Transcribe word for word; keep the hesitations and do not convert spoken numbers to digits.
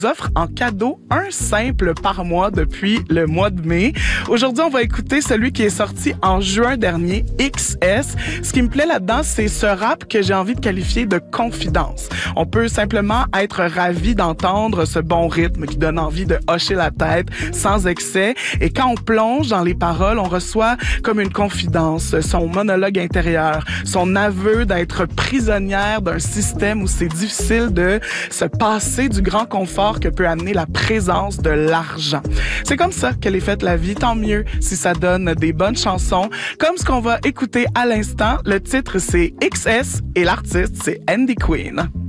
offre en cadeau un simple par mois depuis le mois de mai. Aujourd'hui, on va écouter celui qui est sorti en juin dernier, X S. Ce qui me plaît là-dedans, c'est ce rap que j'ai envie de qualifier de confidence. On peut simplement être ravi d'entendre ce bon rythme qui donne envie de hocher la tête sans excès. Et quand on plonge dans les paroles, on reçoit comme une confidence, son monologue intérieur, son aveu d'être prisonnière d'un système où c'est difficile de se passer du grand confort que peut amener la présence de l'argent. C'est comme ça qu'elle est faite la vie, tant mieux si ça donne des bonnes chansons, comme ce qu'on va écouter à l'instant. Le titre, c'est X S et l'artiste, c'est Andy Queen.